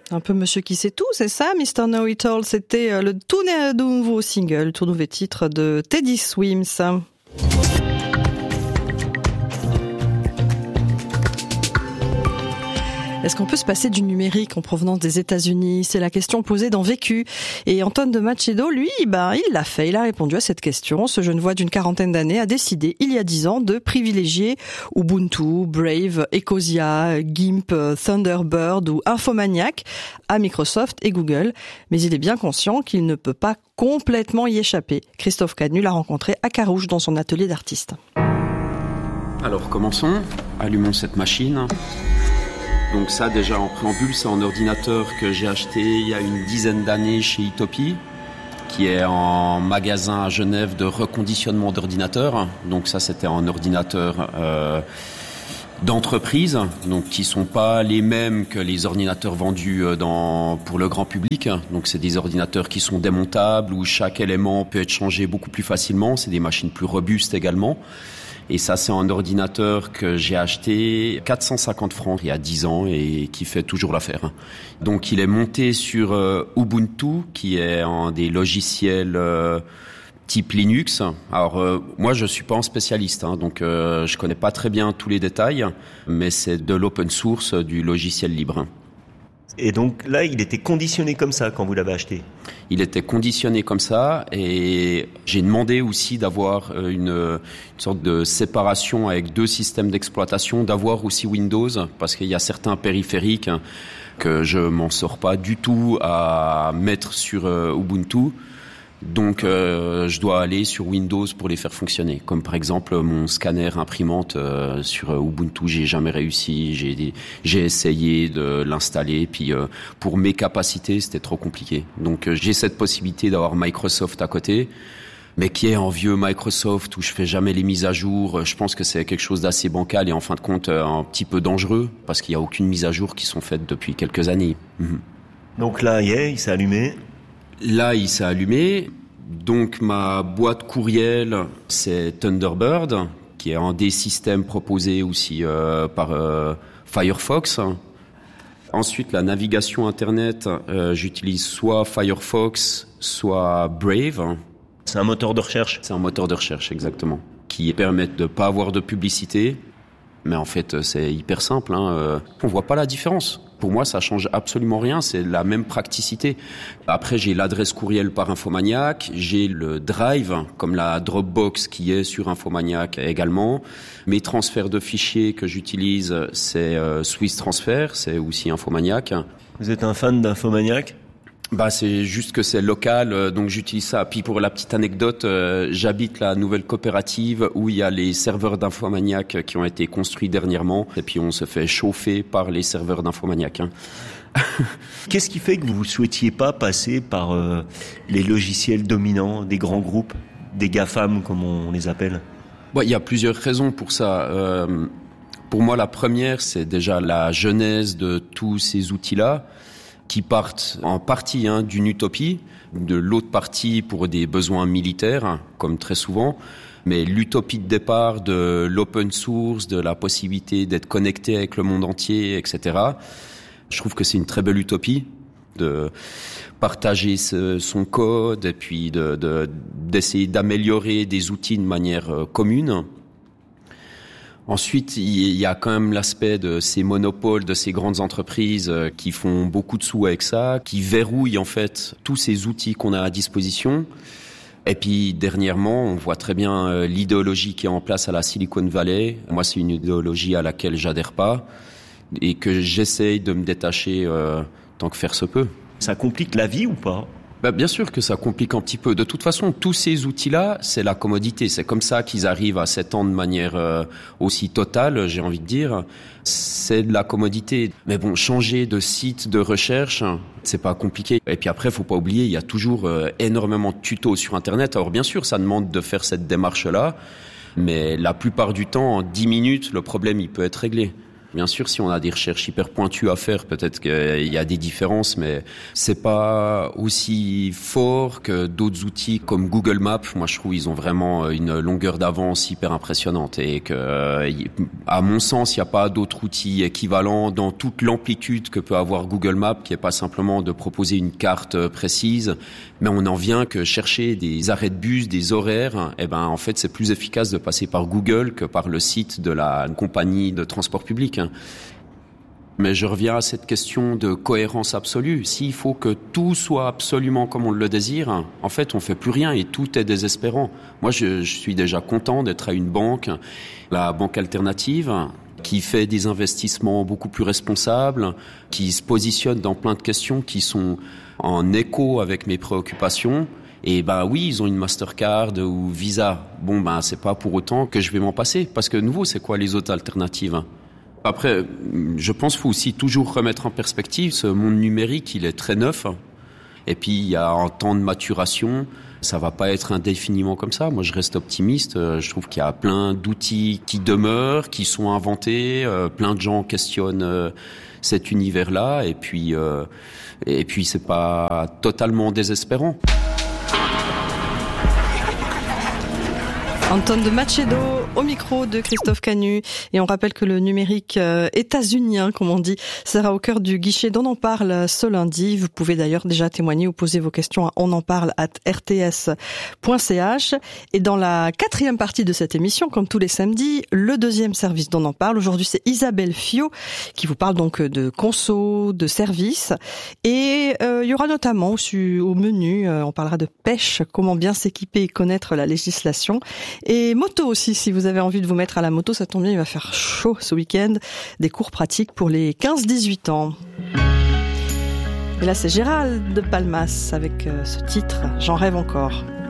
Un peu monsieur qui sait tout, c'est ça, Mr. Know-It-All. C'était le tout nouveau single, le tout nouveau titre de Teddy Swims. Est-ce qu'on peut se passer du numérique en provenance des États-Unis? C'est la question posée dans Vécu. Et Anton de Macedo, lui, il l'a fait. Il a répondu à cette question. Ce Genevois d'une quarantaine d'années a décidé, il y a 10 ans, de privilégier Ubuntu, Brave, Ecosia, GIMP, Thunderbird ou Infomaniac à Microsoft et Google. Mais il est bien conscient qu'il ne peut pas complètement y échapper. Christophe Cadenu l'a rencontré à Carouge dans son atelier d'artiste. Alors commençons. Allumons cette machine. Donc ça, déjà en préambule, c'est un ordinateur que j'ai acheté il y a une dizaine d'années chez Itopie, qui est un magasin à Genève de reconditionnement d'ordinateurs. Donc ça, c'était un ordinateur d'entreprise, donc qui sont pas les mêmes que les ordinateurs vendus pour le grand public. Donc c'est des ordinateurs qui sont démontables, où chaque élément peut être changé beaucoup plus facilement. C'est des machines plus robustes également. Et ça, c'est un ordinateur que j'ai acheté 450 francs il y a 10 ans et qui fait toujours l'affaire. Donc, il est monté sur Ubuntu, qui est un des logiciels type Linux. Alors, moi, je suis pas un spécialiste, donc je connais pas très bien tous les détails, mais c'est de l'open source, du logiciel libre. Et donc là, il était conditionné comme ça quand vous l'avez acheté? Il était conditionné comme ça et j'ai demandé aussi d'avoir une sorte de séparation avec 2 systèmes d'exploitation, d'avoir aussi Windows, parce qu'il y a certains périphériques que je m'en sors pas du tout à mettre sur Ubuntu. Donc je dois aller sur Windows pour les faire fonctionner. Comme par exemple mon scanner imprimante sur Ubuntu, j'ai jamais réussi. J'ai essayé de l'installer, puis pour mes capacités, c'était trop compliqué. Donc j'ai cette possibilité d'avoir Microsoft à côté, mais qui est un vieux Microsoft où je fais jamais les mises à jour. Je pense que c'est quelque chose d'assez bancal et en fin de compte un petit peu dangereux parce qu'il y a aucune mise à jour qui sont faites depuis quelques années. Donc là, il s'est allumé. Là, il s'est allumé. Donc, ma boîte courriel, c'est Thunderbird, qui est un des systèmes proposés aussi par Firefox. Ensuite, la navigation Internet, j'utilise soit Firefox, soit Brave. C'est un moteur de recherche? C'est un moteur de recherche, exactement, qui permet de ne pas avoir de publicité. Mais en fait, c'est hyper simple. On voit pas la différence. Pour moi, ça change absolument rien. C'est la même praticité. Après, j'ai l'adresse courriel par Infomaniac. J'ai le Drive, comme la Dropbox qui est sur Infomaniac également. Mes transferts de fichiers que j'utilise, c'est Swiss Transfer. C'est aussi Infomaniac. Vous êtes un fan d'Infomaniac? C'est juste que c'est local, donc j'utilise ça. Puis pour la petite anecdote, j'habite la nouvelle coopérative où il y a les serveurs d'Infomaniac qui ont été construits dernièrement. Et puis on se fait chauffer par les serveurs d'Infomaniac. Qu'est-ce qui fait que vous ne souhaitiez pas passer par les logiciels dominants des grands groupes, des GAFAM comme on les appelle? Il y a plusieurs raisons pour ça. Pour moi, la première, c'est déjà la genèse de tous ces outils-là, qui partent en partie d'une utopie, de l'autre partie pour des besoins militaires, comme très souvent. Mais l'utopie de départ de l'open source, de la possibilité d'être connecté avec le monde entier, etc. Je trouve que c'est une très belle utopie de partager son code et puis d'essayer d'améliorer des outils de manière commune. Ensuite, il y a quand même l'aspect de ces monopoles, de ces grandes entreprises qui font beaucoup de sous avec ça, qui verrouillent en fait tous ces outils qu'on a à disposition. Et puis dernièrement, on voit très bien l'idéologie qui est en place à la Silicon Valley. Moi, c'est une idéologie à laquelle j'adhère pas et que j'essaye de me détacher tant que faire se peut. Ça complique la vie ou pas ? Bien sûr que ça complique un petit peu. De toute façon, tous ces outils-là, c'est la commodité. C'est comme ça qu'ils arrivent à s'étendre de manière aussi totale, j'ai envie de dire. C'est de la commodité. Mais bon, changer de site de recherche, c'est pas compliqué. Et puis après, faut pas oublier, il y a toujours énormément de tutos sur Internet. Alors bien sûr, ça demande de faire cette démarche-là. Mais la plupart du temps, en 10 minutes, le problème, il peut être réglé. Bien sûr, si on a des recherches hyper pointues à faire, peut-être qu'il y a des différences, mais c'est pas aussi fort que d'autres outils comme Google Maps. Moi, je trouve ils ont vraiment une longueur d'avance hyper impressionnante et que, à mon sens, il n'y a pas d'autres outils équivalents dans toute l'amplitude que peut avoir Google Maps, qui est pas simplement de proposer une carte précise, mais on en vient que chercher des arrêts de bus, des horaires. En fait, c'est plus efficace de passer par Google que par le site de la compagnie de transport public. Mais je reviens à cette question de cohérence absolue. S'il faut que tout soit absolument comme on le désire, en fait, on fait plus rien et tout est désespérant. Moi, je suis déjà content d'être à une banque, la banque alternative, qui fait des investissements beaucoup plus responsables, qui se positionne dans plein de questions qui sont en écho avec mes préoccupations. Et oui, ils ont une Mastercard ou Visa. C'est pas pour autant que je vais m'en passer. Parce que, nouveau, c'est quoi les autres alternatives? Après, je pense qu'il faut aussi toujours remettre en perspective ce monde numérique, il est très neuf. Et puis, il y a un temps de maturation. Ça va pas être indéfiniment comme ça. Moi, je reste optimiste. Je trouve qu'il y a plein d'outils qui demeurent, qui sont inventés. Plein de gens questionnent cet univers-là. Et puis, c'est pas totalement désespérant. Anton de Macedo au micro de Christophe Canu. Et on rappelle que le numérique états-unien, comme on dit, sera au cœur du guichet d'On en parle ce lundi. Vous pouvez d'ailleurs déjà témoigner ou poser vos questions à onenparle@rts.ch. Et dans la 4e partie de cette émission, comme tous les samedis, le 2e service d'On en parle. Aujourd'hui, c'est Isabelle Fiot qui vous parle donc de conso, de services. Et il y aura notamment au menu, on parlera de pêche, comment bien s'équiper et connaître la législation. Et moto aussi, si vous avez envie de vous mettre à la moto, ça tombe bien, il va faire chaud ce week-end. Des cours pratiques pour les 15-18 ans. Et là, c'est Gérald de Palmas avec ce titre, J'en rêve encore.